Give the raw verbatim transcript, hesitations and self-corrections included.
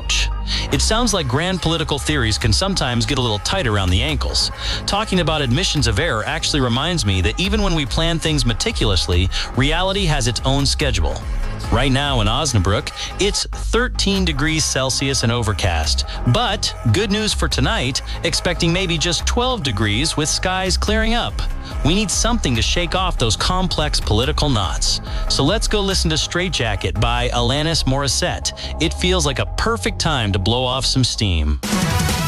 approach. It sounds like grand political theories can sometimes get a little tight around the ankles. Talking about admissions of error actually reminds me that even when we plan things meticulously, reality has its own schedule. Right now in Osnabrück, it's thirteen degrees Celsius and overcast. But good news for tonight, expecting maybe just twelve degrees with skies clearing up. We need something to shake off those complex political knots. So let's go listen to Straight Jacket by Alanis Morissette. It feels like a perfect time to blow off some steam.